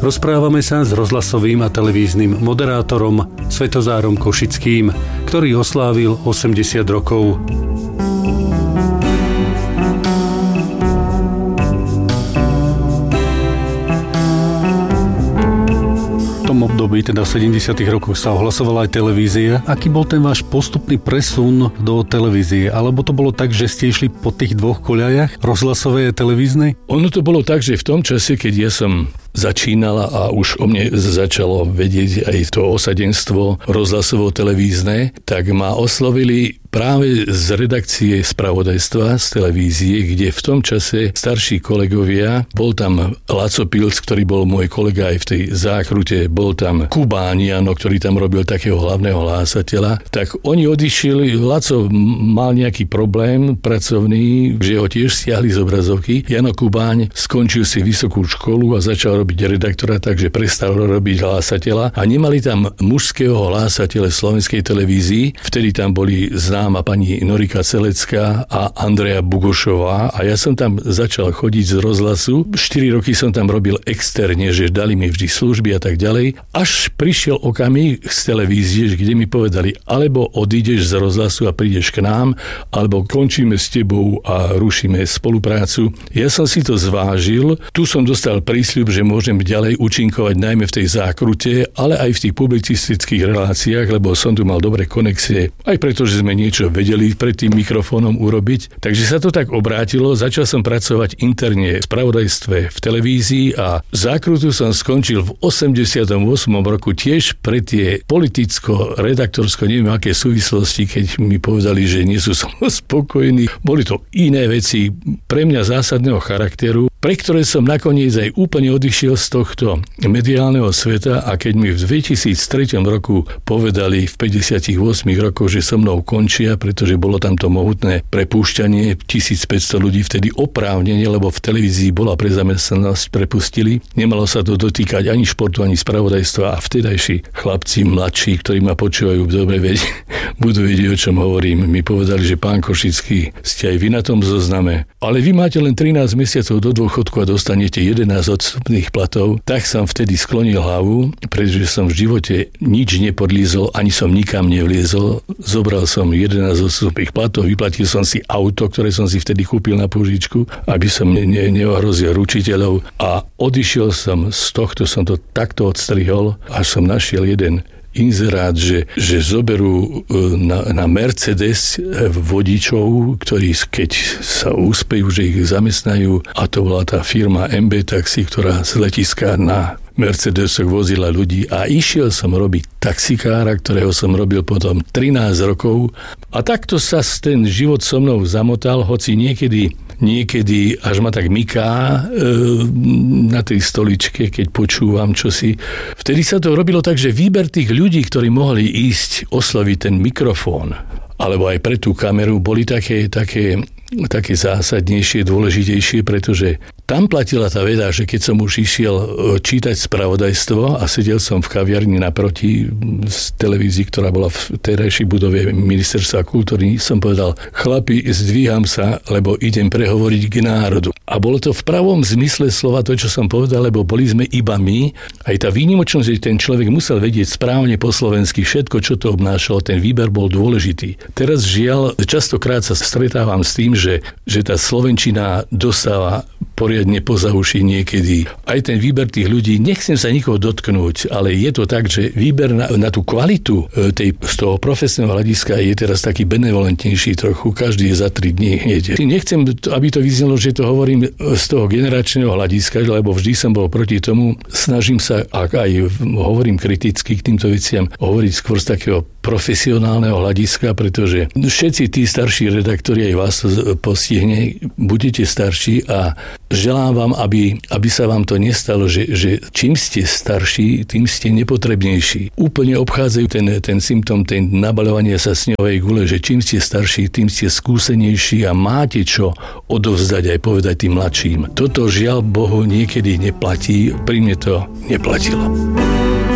Rozprávame sa s rozhlasovým a televíznym moderátorom Svetozárom Košickým, ktorý oslávil 80 rokov. V tom období, teda v 70. rokoch, sa ohlasovala aj televízia. Aký bol ten váš postupný presun do televízie? Alebo to bolo tak, že ste išli po tých dvoch koľajach, rozhlasovej a televíznej? Ono to bolo tak, že v tom čase, keď ja som začínala a už o mne začalo vedieť aj to osadenstvo rozhlasovo-televízne, tak ma oslovili práve z redakcie spravodajstva z televízie, kde v tom čase starší kolegovia, bol tam Laco Pilc, ktorý bol môj kolega aj v tej zákrute, bol tam Kubániano, ktorý tam robil takého hlavného hlásateľa, tak oni odišli, Laco mal nejaký problém pracovný, že ho tiež stiahli z obrazovky. Jano Kubáň skončil si vysokú školu a začal robiť redaktora, takže prestal robiť hlásateľa a nemali tam mužského hlásateľa slovenskej televízii. Vtedy tam boli známa pani Norika Celecká a Andrea Bugošová a ja som tam začal chodiť z rozhlasu. 4 roky som tam robil externe, že dali mi vždy služby a tak ďalej. Až prišiel okamih z televízie, kde mi povedali, alebo odídeš z rozhlasu a prídeš k nám, alebo končíme s tebou a rušíme spoluprácu. Ja som si to zvážil. Tu som dostal prísľub, že môžem ďalej účinkovať najmä v tej zákrute, ale aj v tých publicistických reláciách, lebo som tu mal dobré konexie, aj preto, že sme niečo vedeli pred tým mikrofónom urobiť. Takže sa to tak obrátilo, začal som pracovať interne v spravodajstve v televízii a zákrutu som skončil v 88. roku tiež pre tie politicko-redaktorsko, neviem aké súvislosti, keď mi povedali, že nie sú spokojní. Boli to iné veci pre mňa zásadného charakteru, pre ktoré som nakoniec aj úplne odišiel z tohto mediálneho sveta a keď mi v 2003 roku povedali v 58 rokoch, že so mnou končia, pretože bolo tam to mohutné prepúšťanie, 1500 ľudí vtedy oprávnene, lebo v televízii bola prezamestnanosť, prepustili. Nemalo sa to dotýkať ani športu, ani spravodajstva a vtedajší chlapci mladší, ktorí ma počúvajú dobre budú vedieť, o čom hovorím. Mi povedali, že pán Košický, ste aj vy na tom zozname, ale vy máte len 13 mesiacov do dôchodku a dostanete 11 odstupných platov. Tak som vtedy sklonil hlavu, pretože som v živote nič nepodlízol, ani som nikam nevliezol. Zobral som 11 odstupných platov, vyplatil som si auto, ktoré som si vtedy kúpil na pôžičku, aby som neohrozil ručiteľov a odišiel som z tohto, som to takto odstrihol, až som našiel jeden inzerát, že zoberú na Mercedes vodičov, ktorí keď sa úspejú, že ich zamestnajú, a to bola tá firma MB Taxi, ktorá z letiska na Mercedesoch vozila ľudí a išiel som robiť taxikára, ktorého som robil potom 13 rokov a takto sa ten život so mnou zamotal, hoci niekedy až ma tak myká na tej stoličke, keď počúvam čosi. Vtedy sa to robilo tak, že výber tých ľudí, ktorí mohli ísť osloviť ten mikrofón, alebo aj pre tú kameru, boli také zásadnejšie, dôležitejšie, pretože tam platila tá veda, že keď som už išiel čítať spravodajstvo a sedel som v kaviarni naproti z televízii, ktorá bola v terajšej budove Ministerstva kultúry, som povedal, chlapi, zdvíham sa, lebo idem prehovoriť k národu. A bolo to v pravom zmysle slova to, čo som povedal, lebo boli sme iba my. Aj tá výnimočnosť, že ten človek musel vedieť správne po slovensky všetko, čo to obnášalo, ten výber bol dôležitý. Teraz žiaľ, častokrát sa stretávam s tým, že tá slovenčina dostáva poriadne poza uši niekedy. Aj ten výber tých ľudí, nechcem sa nikoho dotknúť, ale je to tak, že výber na tú kvalitu z toho profesného hľadiska je teraz taký benevolentnejší trochu, každý je za 3 dní hneď. Nechcem, aby to vyznelo, že to hovorím z toho generačného hľadiska, lebo vždy som bol proti tomu. Snažím sa, ak aj hovorím kriticky k týmto veciam, hovoriť skôr z takého profesionálneho hľadiska, pretože všetci tí starší redaktori, aj vás to postihne, budete starší a želám vám, aby sa vám to nestalo, že čím ste starší, tým ste nepotrebnejší. Úplne obchádzajú ten symptóm, ten nabaľovanie sa sňovej gule, že čím ste starší, tým ste skúsenejší a máte čo odovzdať aj povedať tým mladším. Toto žiaľ Bohu niekedy neplatí, pri mne to neplatilo.